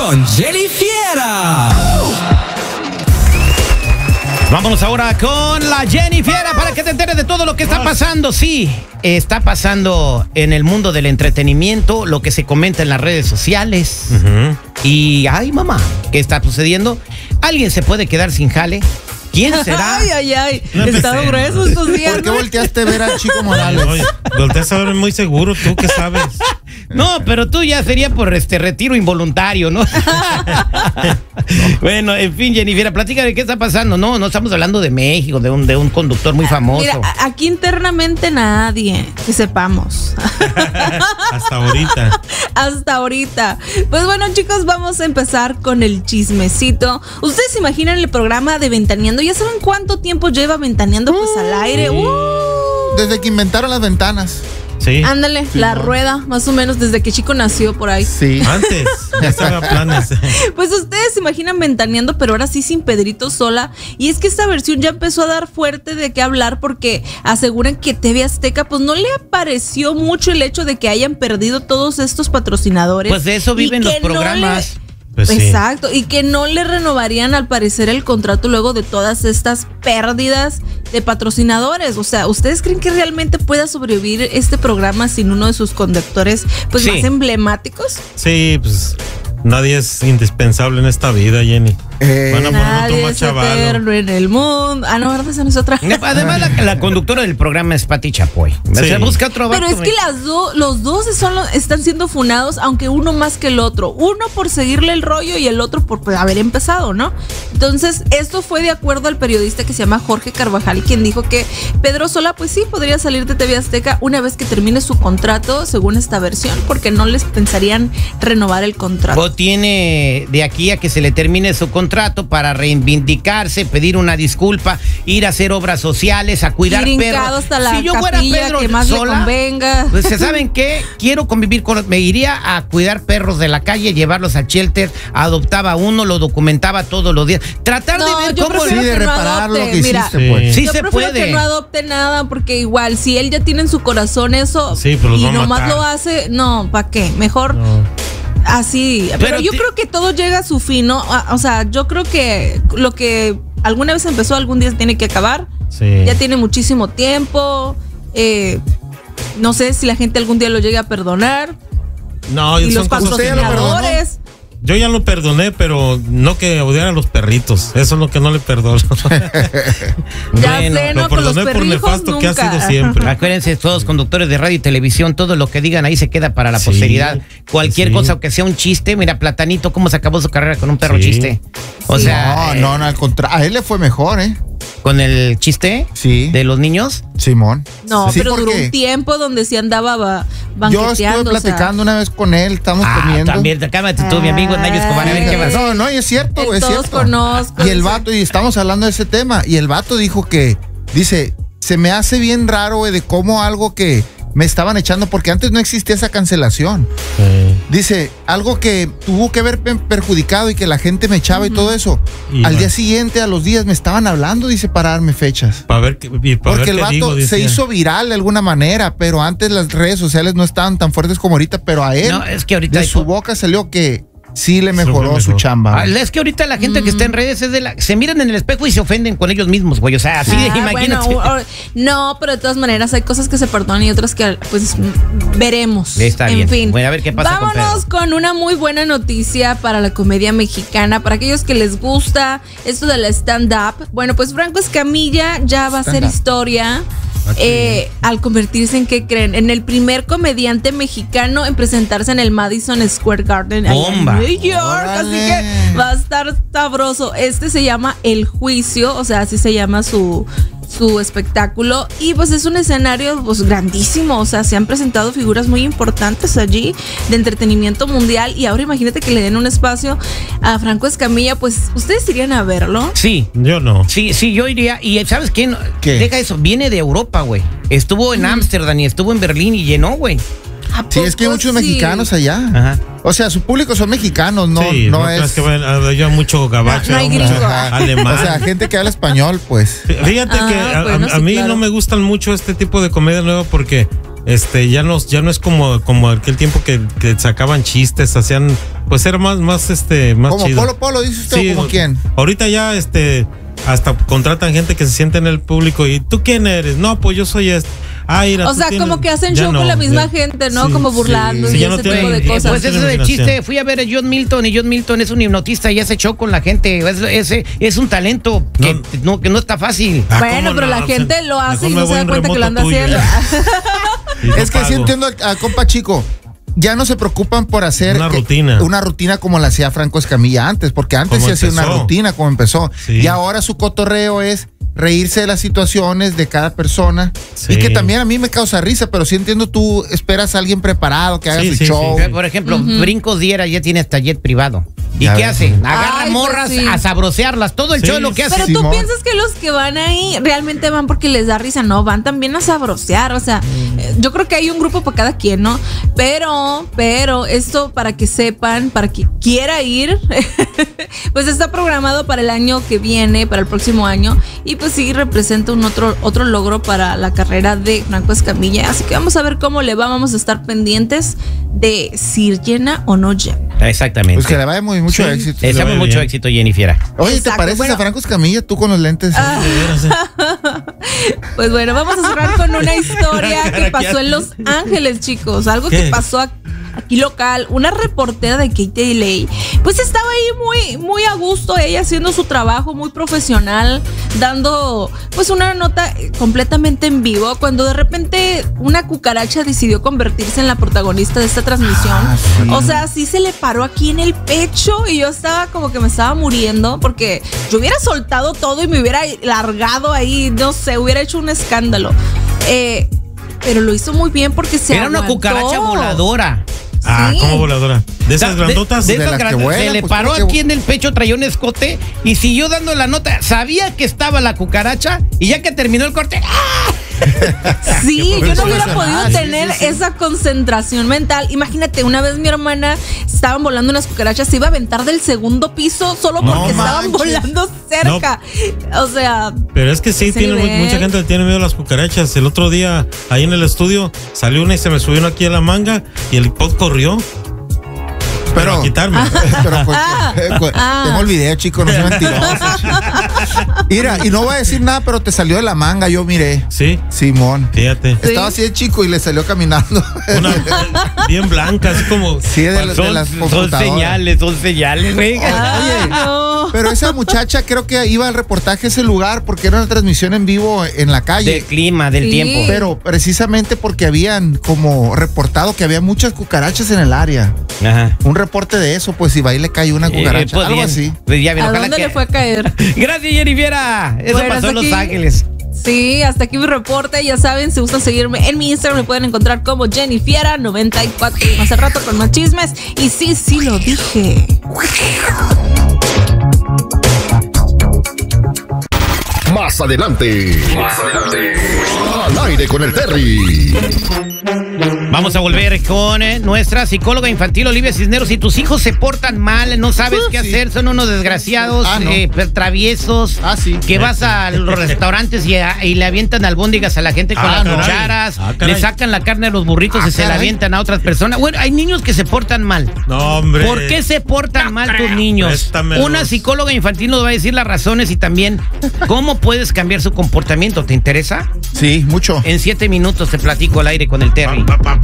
con Jenny Fiera. Vámonos ahora con la Jenny Fiera para que te enteres de todo lo que está pasando. Sí, está pasando en el mundo del entretenimiento, lo que se comenta en las redes sociales. Y, ay, mamá, ¿qué está sucediendo? ¿Alguien se puede quedar sin jale? ¿Quién será? Ay. No estado grueso estos días. ¿Por qué volteaste a ver al Chico Morales? Oye, volteaste a ver muy seguro, ¿tú qué sabes? No, pero tú ya sería por retiro involuntario, ¿no? Bueno, en fin, Jennifer, platícame qué está pasando. No estamos hablando de México, de un conductor muy famoso. Mira, aquí internamente nadie, que sepamos. Hasta ahorita. Hasta ahorita. Pues bueno, chicos, vamos a empezar con el chismecito. ¿Ustedes se imaginan el programa de Ventaneando? ¿Ya saben cuánto tiempo lleva Ventaneando pues al aire? Desde que inventaron las ventanas. Sí. Ándale, Sí, la ¿no? rueda, más o menos desde que Chico nació por ahí. Sí. Antes, ya estaba planes. Pues ustedes se imaginan Ventaneando, pero ahora sí sin Pedrito Sola. Y es que esta versión ya empezó a dar fuerte de qué hablar porque aseguran que TV Azteca pues no le pareció mucho el hecho de que hayan perdido todos estos patrocinadores. Pues de eso viven los programas. Pues sí. Exacto, y que no le renovarían al parecer el contrato luego de todas estas pérdidas de patrocinadores. O sea, ¿ustedes creen que realmente pueda sobrevivir este programa sin uno de sus conductores pues Sí. más emblemáticos? Sí, pues nadie es indispensable en esta vida, Jenny. Van a poner otro Nadie más es chavalo. eterno en el mundo. Ah, no, ¿verdad? Esa no es otra. Además, la conductora del programa es Pati Chapoy. O sea, Sí. busca otro Pero vato, es que los dos están siendo funados, aunque uno más que el otro. Uno por seguirle el rollo y el otro por haber empezado, ¿no? Entonces, esto fue de acuerdo al periodista que se llama Jorge Carvajal, quien dijo que Pedro Sola, pues sí, podría salir de TV Azteca una vez que termine su contrato, según esta versión, porque no les pensarían renovar el contrato. O tiene de aquí a que se le termine su contrato para reivindicarse, pedir una disculpa, ir a hacer obras sociales, a cuidar Ir perros. hincado hasta la Si yo fuera capilla Pedro que más le Sola, convenga. pues ¿saben qué? Quiero convivir con me iría a cuidar perros de la calle, llevarlos al shelter, adoptaba uno, lo documentaba todos los días. Tratar de ver yo cómo Sí, prefiero de que no reparar lo adopte, que mira. hiciste, pues. Sí yo se prefiero puede. que no adopte nada porque igual si él ya tiene en su corazón eso Sí, pero los y va a nomás matar. lo hace, no, ¿para qué? Mejor No. así. Pero yo creo que todo llega a su fin, ¿no? O sea, yo creo que lo que alguna vez empezó algún día se tiene que acabar. Sí. Ya tiene muchísimo tiempo. No sé si la gente algún día lo llegue a perdonar. No, Y son los cosas ¿Usted ya lo patrocinadores. Yo ya lo perdoné, pero no que odiara a los perritos. Eso es lo que no le perdono. Ya Bueno, sé, Lo no, con los perdoné por perrijos nefasto que ha nunca. sido siempre. Acuérdense, todos conductores de radio y televisión, todo lo que digan ahí se queda para la Sí, posteridad. Cualquier sí. cosa, aunque sea un chiste, mira, Platanito, cómo se acabó su carrera con un perro Sí. chiste. O Sí. sea, No, al contrario. A él le fue mejor, ¿eh? con el chiste Sí. de los niños. Simón. No, Sí, pero duró porque un tiempo donde sí andaba banqueteando. yo estuve platicando una vez con él, estamos comiendo. También, cálmate tú, mi amigo Nayo Escobar, a ver qué vas. No, es cierto, El es todos cierto. conozco, Y el dice. vato, y estamos hablando de ese tema, y el vato dijo que, dice, se me hace bien raro, güey, de cómo algo que me estaban echando, porque antes no existía esa cancelación. Dice, algo que tuvo que haber perjudicado y que la gente me echaba y todo eso. Y Al bueno. día siguiente, a los días, me estaban hablando, dice, para darme fechas. Para ver qué, y para Porque ver el qué vato digo, se decía. hizo viral de alguna manera, pero antes las redes sociales no estaban tan fuertes como ahorita, pero a él, No, es que ahorita de hay su boca salió que sí le mejoró fue su mejor. chamba. Es que ahorita la gente que está en redes es se miran en el espejo y se ofenden con ellos mismos, güey. O sea, así de imagínate. Bueno, no, pero de todas maneras hay cosas que se perdonan y otras que pues veremos. Está bien. En fin. Bueno, a ver qué pasa con Vámonos con una muy buena noticia para la comedia mexicana, para aquellos que les gusta esto de la stand-up. Bueno, pues Franco Escamilla ya va a hacer Stand-up. historia. Al convertirse en, ¿qué creen? En el primer comediante mexicano en presentarse en el Madison Square Garden allá en ¡Bomba! New York. Así ¡Órale! que va a estar sabroso. Este se llama El Juicio, o sea, así se llama su espectáculo, y pues es un escenario pues grandísimo, o sea, se han presentado figuras muy importantes allí de entretenimiento mundial, y ahora imagínate que le den un espacio a Franco Escamilla. Pues ustedes irían a verlo. Sí. Yo no. Sí, yo iría. Y ¿sabes qué? ¿Qué? Deja eso, viene de Europa, güey. Estuvo en Ámsterdam y estuvo en Berlín y llenó, güey. ¿A Sí, es que hay poco muchos sí? mexicanos allá. Ajá. O sea, su público son mexicanos, no, Sí, no creas es. que haya mucho gabacho, No hay mucho gringo. alemán. O sea, gente que habla español, pues. Fíjate que bueno, a sí, mí claro. no me gustan mucho este tipo de comedia nueva porque ya no es como aquel tiempo que sacaban chistes, hacían, pues era más Como chido. Polo, dice usted, Sí, ¿como quién? Ahorita ya hasta contratan gente que se siente en el público y ¿tú quién eres? No, pues yo soy O sea, como que hacen show con la misma gente, ¿no? Sí, como burlando sí, y ya no ese tiene- tipo de y cosas. Pues eso de chiste, fui a ver a John Milton y John Milton es un hipnotista y hace show con la gente. Es un talento que no está fácil. Bueno, pero la gente lo hace y no se da cuenta que lo anda haciendo. Es que sí entiendo al compa Chico. Ya no se preocupan por hacer una rutina como la hacía Franco Escamilla antes, porque antes se hacía una rutina como empezó. Sí. Y ahora su cotorreo es reírse de las situaciones de cada persona. Sí. Y que también a mí me causa risa, pero sí entiendo, tú esperas a alguien preparado que haga su show. Sí. Por ejemplo, Brincos Diera ya tiene hasta jet privado. ¿Y Ya qué ves. hace? Agarra Ay, morras pues sí. a sabrosearlas. Todo el show es lo que hace. Pero tú Simón. piensas que los que van ahí realmente van porque les da risa, no, van también a sabrosear, o sea, yo creo que hay un grupo para cada quien, ¿no? Pero esto para que sepan, para que quiera ir, pues está programado para el año que viene, para el próximo año, y pues sí representa un otro logro para la carrera de Franco Escamilla, así que vamos a ver cómo le va, vamos a estar pendientes de si llena o no llena. Exactamente. Pues que le vaya mucho éxito. Deseamos mucho bien. éxito, Jenny Fiera. Oye, ¿te Exacto, pareces bueno. a Franco Escamilla tú con los lentes? Pues bueno, vamos a cerrar con una historia que pasó en Los Ángeles, chicos. Algo que pasó aquí local. Una reportera de KTLA, pues estaba ahí muy a gusto, ella haciendo su trabajo muy profesional, dando pues una nota completamente en vivo, cuando de repente una cucaracha decidió convertirse en la protagonista de esta transmisión. Sí. O sea, sí se le paró aquí en el pecho y yo estaba como que me estaba muriendo, porque yo hubiera soltado todo y me hubiera largado ahí, no sé, hubiera hecho un escándalo. Pero lo hizo muy bien porque se Era una aguantó. cucaracha voladora. Sí. ¿Cómo voladora? ¿De esas grandotas? De De esas las que grandes. vuelan, Se le pues, paró creo que- aquí en el pecho, traía un escote y siguió dando la nota. Sabía que estaba la cucaracha y ya que terminó el corte, ¡ah! Sí, yo no hubiera profesional, podido sí, tener sí. esa concentración mental. Imagínate, una vez mi hermana estaban volando unas cucarachas, se iba a aventar del segundo piso solo No porque estaban manches. volando cerca. O sea, Pero es que sí, Ese nivel. mucha gente tiene miedo a las cucarachas. El otro día, ahí en el estudio, salió una y se me subió una aquí a la manga y el pod corrió. Pero a quitarme. Pero tengo el video, chico, no soy mentiroso. Mira, y no voy a decir nada, pero te salió de la manga, yo miré. Sí, Simón. fíjate. Estaba así de chico y le salió caminando. Una bien blanca, así como. Sí, de las Son señales, güey. ay, no. Pero esa muchacha creo que iba al reportaje a ese lugar porque era una transmisión en vivo en la calle. Del clima, del Sí. tiempo. Pero precisamente porque habían como reportado que había muchas cucarachas en el área. Ajá. Un reporte de eso, pues si va y le cae una cucaracha, Pues algo bien. así. Pues ya bien, ¿A ojalá dónde que- le fue a caer? Gracias, Jenny Fiera. Eso Bueno, pasó hasta en Los aquí. Ángeles. Sí, hasta aquí mi reporte. Ya saben, si gustan seguirme en mi Instagram, me pueden encontrar como Jenny Fiera 94. Más al rato con más chismes. Y sí lo dije. Más adelante. Al aire con el Terry. Vamos a volver con nuestra psicóloga infantil Olivia Cisneros. Si tus hijos se portan mal, no sabes qué hacer, son unos desgraciados, no. traviesos, Sí. que vas a los restaurantes y le avientan albóndigas a la gente con las caray. cucharas, Caray. le sacan la carne a los burritos y se la caray. avientan a otras personas. Bueno, hay niños que se portan mal. No, hombre. ¿Por qué se portan mal tus niños? Préstamelos. Una psicóloga infantil nos va a decir las razones y también cómo puedes cambiar su comportamiento. ¿Te interesa? Sí, mucho. En 7 minutos te platico al aire con el Terry.